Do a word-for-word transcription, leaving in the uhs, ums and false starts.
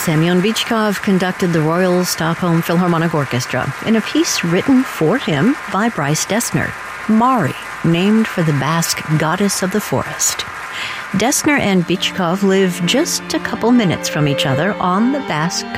Semyon Bychkov conducted the Royal Stockholm Philharmonic Orchestra in a piece written for him by Bryce Dessner, Mari, named for the Basque goddess of the forest. Dessner and Bychkov live just a couple minutes from each other on the Basque